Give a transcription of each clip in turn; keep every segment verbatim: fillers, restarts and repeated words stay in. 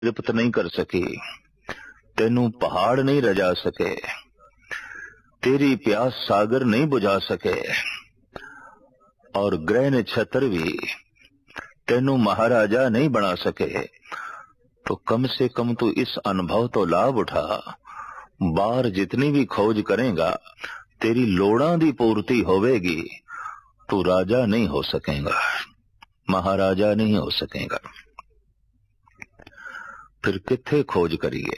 तृप्त नहीं कर सकी, तेनू पहाड़ नहीं रजा सके, तेरी प्यास सागर नहीं बुझा सके, और ग्रह नक्षत्र भी तेनू महाराजा नहीं बना सके, तो कम से कम तू इस अनुभव तो लाभ उठा। बाहर जितनी भी खोज करेगा तेरी लोड़ां दी पूर्ति होवेगी, तू राजा नहीं हो सकेगा, महाराजा नहीं हो सकेगा। फिर किथे खोज करिए?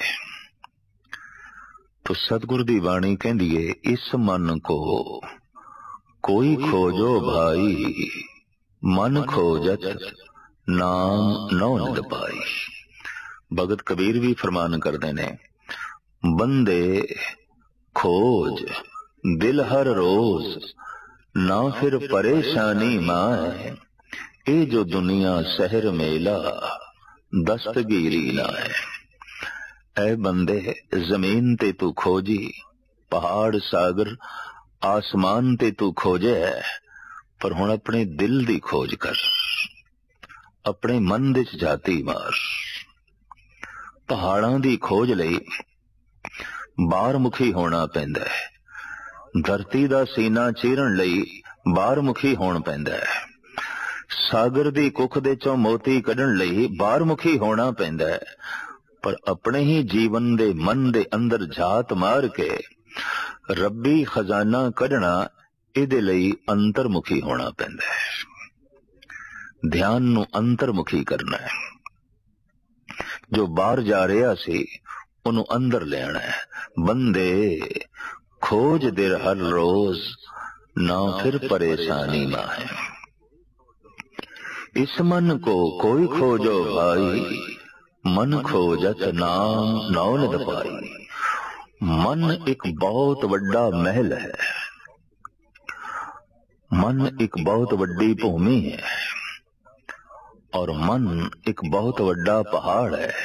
तो सतगुरु दी बाणी कहंदी है, इस मन को कोई खोजो भाई, मन खोजत नाम नौ निद पाई। भगत कबीर भी फरमान करते ने, बंदे खोज दिल हर रोज, ना फिर परेशानी माए, ए जो दुनिया शहर मेला दस्तगीरी ना है। ऐ बंदे जमीन ते तू खोजी, पहाड़ सागर आसमान ते तू खोजे, पर हुण अपने दिल दी खोज कर, अपने मन दे च जाती मार। पहाड़ां दी खोज लई बाहर मुखी होना पैंदा है, धरती दा सीना चीरन लई बाहर मुखी होना पैंदा है, सागर दी कुख दे चों मोती कढण लई बाहर मुखी होना पैंदा है, पर अपने ही जीवन दे मन दे अंदर झात मार के रब्बी खजाना कढना, इहदे लई अंतरमुखी होना पैंदा है। ध्यान नूं अंतरमुखी करना है। जो बाहर जा रहा सी उन्हों अंदर ले आना है। बंदे खोज दिल हर रोज, ना फिर परेशानी ना है। इस मन को कोई खोजो भाई, मन खोजत नाम नौ निद पाई। मन एक बहुत बड़ा महल है, मन एक बहुत बड़ी भूमि है, और मन एक बहुत बड़ा पहाड़ है,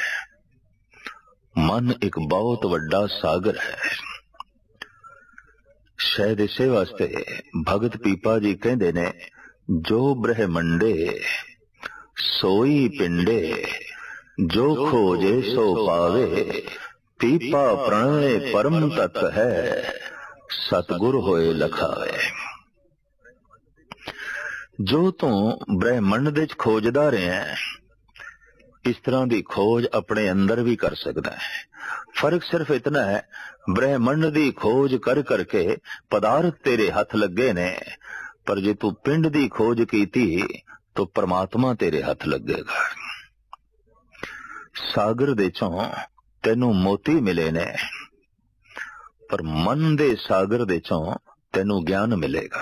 मन एक बहुत बड़ा सागर है। शायद इसे वास्ते भगत पीपा जी कहते ने, जो ब्रह्मंडे सोई पिंडे, जो खोजे सो पावे, पीपा प्रणय परम तत्व है, सतगुर होए लखावे। जो तू ब्रह्मंड दे खोजदा रहा है, इस तरह की खोज अपने अंदर भी कर सकता है। फर्क सिर्फ इतना है, ब्रह्मंड की खोज कर करके पदार्थ तेरे हाथ लगे ने, पर जे तू पिंड की खोज की तो परमात्मा तेरे हाथ लगेगा। सागर दे चों तेनू मोती मिले ने, पर मन दे सागर दे चों तेनू ज्ञान मिलेगा।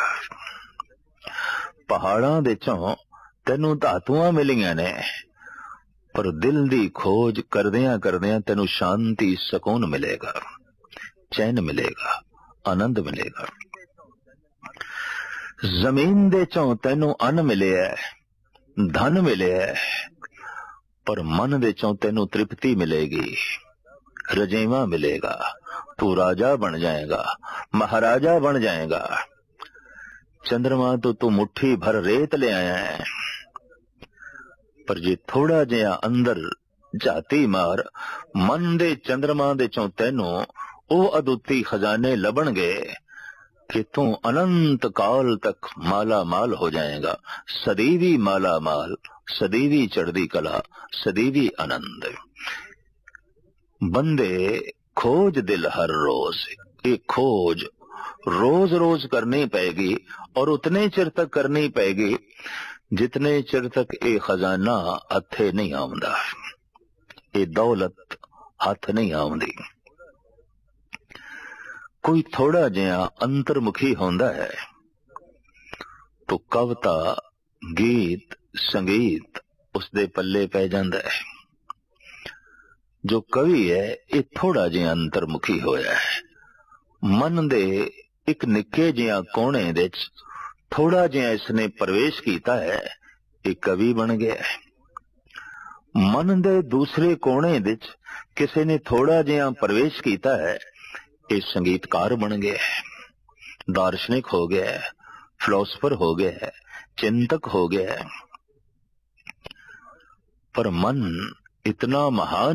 पहाड़ां दे चों तेनू धातुआं मिलियां ने, पर दिल दी खोज करदियां करदियां तेनू शांति सुकून मिलेगा, चैन मिलेगा, आनंद मिलेगा। जमीन दे चों तेनू अन्न मिले है, धन मिले है, पर मन दे चों तेनू तृप्ति मिलेगी, रजेवा मिलेगा। तू राजा बन जाएगा, महाराजा बन जाएगा। चंद्रमा तो तू मुट्ठी भर रेत ले आया है, पर जे थोड़ा जिहा अंदर जाती मार, मन दे चंद्रमा दे चों तेनू ओ अदुੱਤੀ खजाने लभणगे कि तू अनंत काल तक माला माल हो जाएगा। सदैवी माला माल, सदैवी चढ़दी कला, सदैवी आनंद। बंदे खोज दिल हर रोज, एक खोज रोज रोज करनी पड़ेगी, और उतने चिर तक करनी पड़ेगी जितने चिर तक ये खजाना हथे नहीं आउंदा, ये दौलत हाथ नहीं आउंदी। कोई थोड़ा जिहा अंतर्मुखी होंदा है तो कविता, गीत, संगीत उसदे पल्ले पै जांदा है। जो कवि है ये थोड़ा जिहा अंतर्मुखी होया है, मन दे एक निक्के जिहा कोने दे थोड़ा जिहा इसने प्रवेश किया है, एक कवि बन गया है। मन दे दूसरे कोने दे किसी ने थोड़ा जिहा प्रवेश किया है, एक संगीतकार बन गया है, दार्शनिक हो गया है, फिलोसफर हो गया है, चिंतक हो गया है। पर मन इतना महान